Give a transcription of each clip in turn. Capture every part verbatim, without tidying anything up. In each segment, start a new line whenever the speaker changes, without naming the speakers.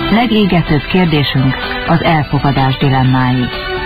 Legégetőbb kérdésünk az elfogadás dilemmái.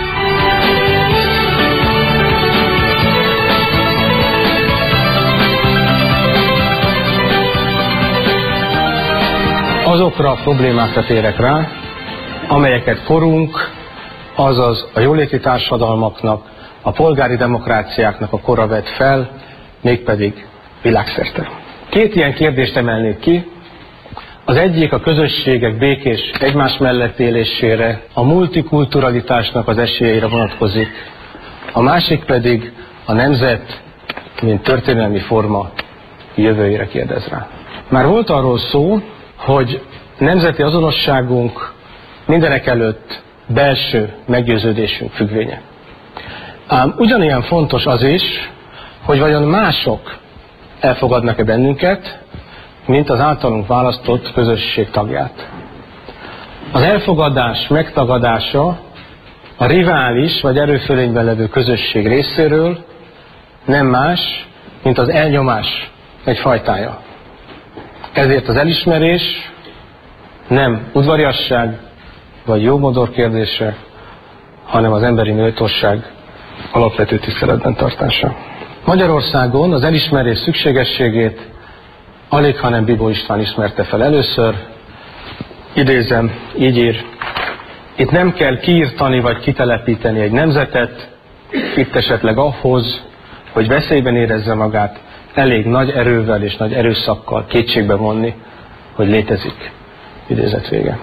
Azokra a problémákra térek rá, amelyeket korunk, azaz a jóléti társadalmaknak, a polgári demokráciáknak a kora vett fel, mégpedig világszerte. Két ilyen kérdést emelnék ki. Az egyik a közösségek békés egymás mellett élésére, a multikulturalitásnak az esélyeire vonatkozik, a másik pedig a nemzet, mint történelmi forma jövőjére kérdez rá. Már volt arról szó, hogy nemzeti azonosságunk mindenekelőtt belső meggyőződésünk függvénye. Ám ugyanilyen fontos az is, hogy vajon mások elfogadnak-e bennünket, mint az általunk választott közösség tagját. Az elfogadás megtagadása a rivális vagy erőfölényben levő közösség részéről nem más, mint az elnyomás egy fajtája. Ezért az elismerés nem udvariasság vagy jómodor kérdése, hanem az emberi méltóság alapvető tiszteletben tartása. Magyarországon az elismerés szükségességét alig, hanem Bibó István ismerte fel először. Idézem, így ír: itt nem kell kiirtani vagy kitelepíteni egy nemzetet, itt esetleg ahhoz, hogy veszélyben érezze magát, elég nagy erővel és nagy erőszakkal kétségbe vonni, hogy létezik. Idézet vége.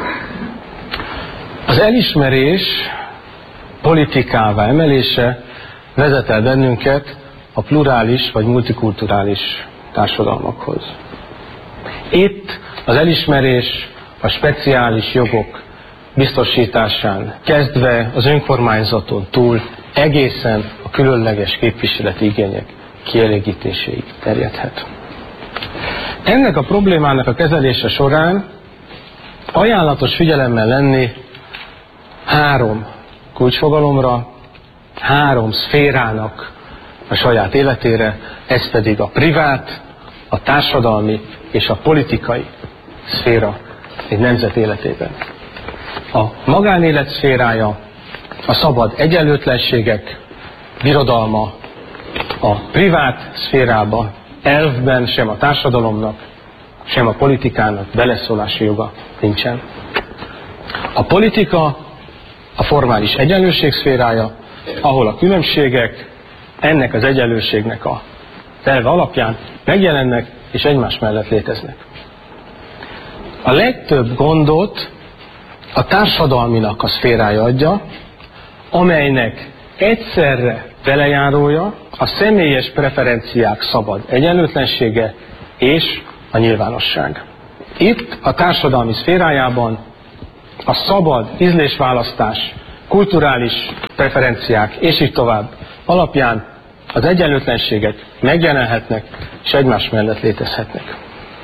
Az elismerés politikává emelése vezet el bennünket a plurális vagy multikulturális társadalmakhoz. Itt az elismerés a speciális jogok biztosításán kezdve az önkormányzaton túl egészen a különleges képviseleti igények kielégítéséig terjedhet. Ennek a problémának a kezelése során ajánlatos figyelemmel lenni három kulcsfogalomra, három szférának a saját életére, ez pedig a privát, a társadalmi és a politikai szféra egy nemzet életében. A magánélet szférája, a szabad egyenlőtlenségek birodalma, a privát szférába elvben sem a társadalomnak, sem a politikának beleszólási joga nincsen. A politika a formális egyenlőség szférája, ahol a különbségek ennek az egyenlőségnek a elve alapján megjelennek és egymás mellett léteznek. A legtöbb gondot a társadalminak a szférája adja, amelynek egyszerre velejárója a személyes preferenciák szabad egyenlőtlensége és a nyilvánosság. Itt a társadalmi szférájában a szabad ízlésválasztás, kulturális preferenciák és így tovább alapján az egyenlőtlenségek megjelenhetnek és egymás mellett létezhetnek.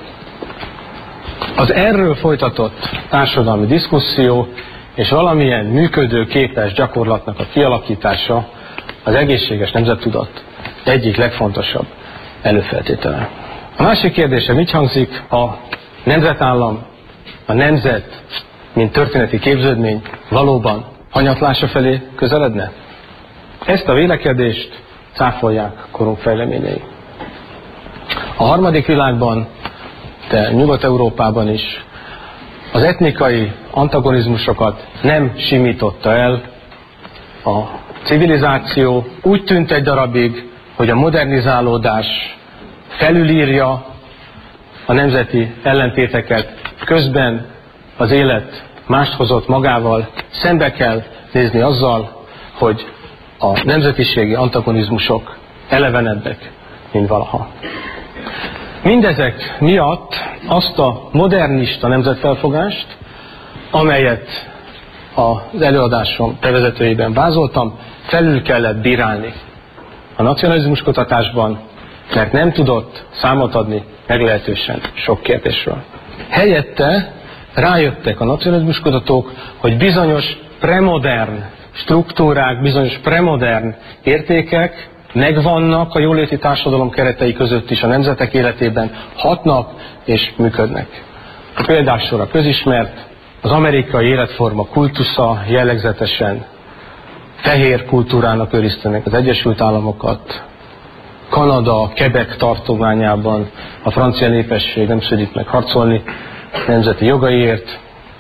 Az erről folytatott társadalmi diszkuszió és valamilyen működőképes gyakorlatnak a kialakítása az egészséges nemzettudat egyik legfontosabb előfeltétele. A másik kérdésem így hangzik: a nemzetállam, a nemzet, mint történeti képződmény valóban hanyatlása felé közeledne? Ezt a vélekedést cáfolják korunk fejleményei. A harmadik világban, de Nyugat-Európában is az etnikai antagonizmusokat nem simította el a civilizáció. Úgy tűnt egy darabig, hogy a modernizálódás felülírja a nemzeti ellentéteket, közben az élet mást hozott magával, szembe kell nézni azzal, hogy a nemzetiségi antagonizmusok elevenebbek, mint valaha. Mindezek miatt azt a modernista nemzetfelfogást, amelyet az előadásom bevezetőjében vázoltam, felül kellett bírálni a nacionalizmus kutatásban, mert nem tudott számot adni meglehetősen sok kérdésről. Helyette rájöttek a nacionalizmus kutatók, hogy bizonyos premodern struktúrák, bizonyos premodern értékek megvannak a jóléti társadalom keretei között is a nemzetek életében, hatnak és működnek. A példássor a közismert, Az amerikai életforma kultusza jellegzetesen fehér kultúrának őriztenek az Egyesült Államokat. Kanada, Quebec tartományában a francia népesség nem szödik meg harcolni nemzeti jogaiért.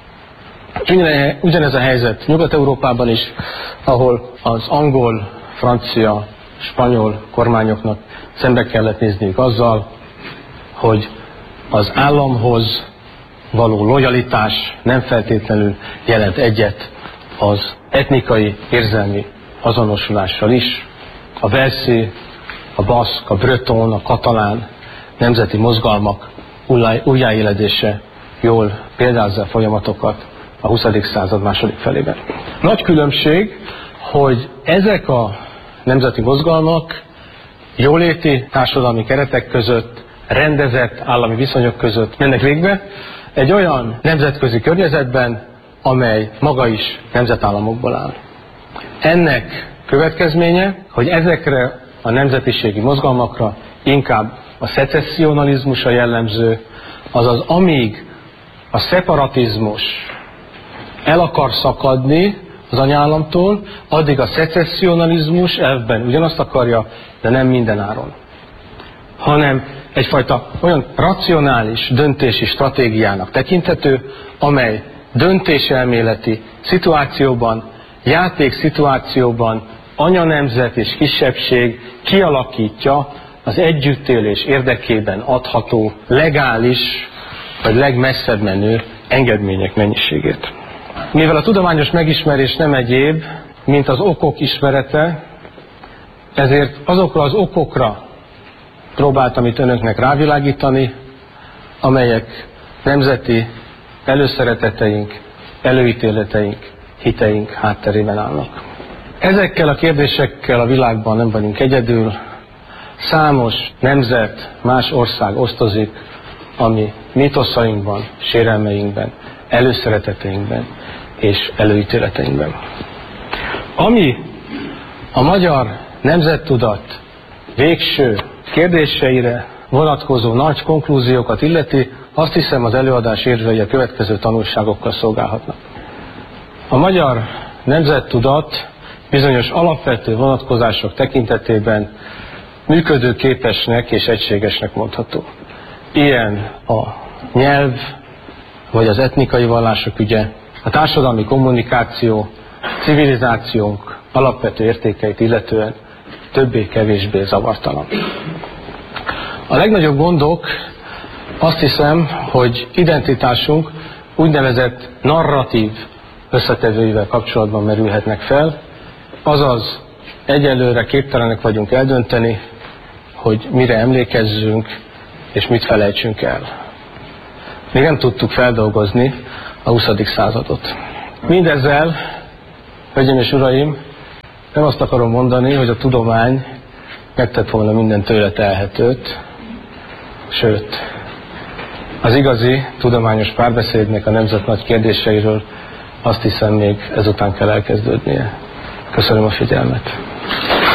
Ugyanez a helyzet Nyugat-Európában is, ahol az angol, francia, spanyol kormányoknak szembe kellett nézniük azzal, hogy az államhoz való lojalitás nem feltétlenül jelent egyet az etnikai, érzelmi azonosulással is. A velszi, a baszk, a breton, a katalán nemzeti mozgalmak újjáéledése jól példázza a folyamatokat a huszadik század második felében. Nagy különbség, hogy ezek a nemzeti mozgalmak jóléti társadalmi keretek között, rendezett állami viszonyok között mennek végbe, egy olyan nemzetközi környezetben, amely maga is nemzetállamokból áll. Ennek következménye, hogy ezekre a nemzetiségi mozgalmakra inkább a szecessионalizmus a jellemző, azaz amíg a szeparatizmus el akar szakadni az anyállamtól, addig a szecessионalizmus elvben ugyanazt akarja, de nem mindenáron. Hanem egyfajta olyan racionális döntési stratégiának tekinthető, amely döntéselméleti szituációban, játékszituációban anyanemzet és kisebbség kialakítja az együttélés érdekében adható legális vagy legmesszebb menő engedmények mennyiségét. Mivel a tudományos megismerés nem egyéb, mint az okok ismerete, ezért azokra az okokra próbáltam itt önöknek rávilágítani, amelyek nemzeti előszereteteink, előítéleteink, hiteink hátterében állnak. Ezekkel a kérdésekkel a világban nem vagyunk egyedül. Számos nemzet, más ország osztozik, ami mítoszainkban, sérelmeinkben, előszereteteinkben és előítéleteinkben. Ami a magyar nemzettudat végső kérdéseire vonatkozó nagy konklúziókat illeti, azt hiszem az előadás érvei a következő tanulságokkal szolgálhatnak. A magyar nemzettudat bizonyos alapvető vonatkozások tekintetében működőképesnek és egységesnek mondható. Ilyen a nyelv, vagy az etnikai vallások ügye, a társadalmi kommunikáció, civilizációnk alapvető értékeit illetően többé-kevésbé zavartalan. A legnagyobb gondok azt hiszem, hogy identitásunk úgynevezett narratív összetevőivel kapcsolatban merülhetnek fel, azaz egyelőre képtelenek vagyunk eldönteni, hogy mire emlékezzünk és mit felejtsünk el. Még nem tudtuk feldolgozni a huszadik századot. Mindezzel, hölgyeim és uraim, nem azt akarom mondani, hogy a tudomány megtett volna minden tőle telhetőt, sőt, az igazi tudományos párbeszédnek a nemzet nagy kérdéseiről azt hiszem még ezután kell elkezdődnie. Köszönöm a figyelmet.